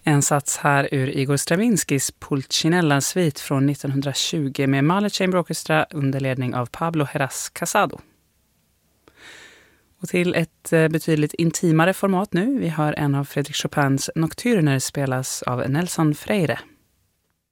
En sats här ur Igor Stravinskys Pulcinella-svit från 1920 med Mahler Chamber Orchestra under ledning av Pablo Heras Casado. Och till ett betydligt intimare format nu. Vi har en av Frédéric Chopins nocturner spelas av Nelson Freire.